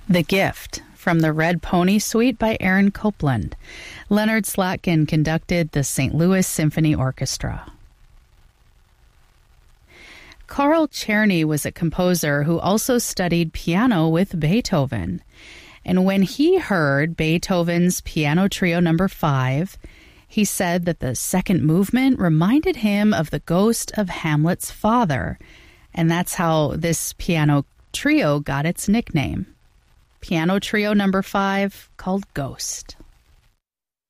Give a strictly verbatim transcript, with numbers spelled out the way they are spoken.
The Gift from the Red Pony Suite by Aaron Copland. Leonard Slatkin conducted the Saint Louis Symphony Orchestra. Carl Czerny was a composer who also studied piano with Beethoven. And when he heard Beethoven's Piano Trio Number five, he said that the second movement reminded him of the ghost of Hamlet's father. And that's how this piano trio got its nickname. Piano Trio Number five, called Ghost.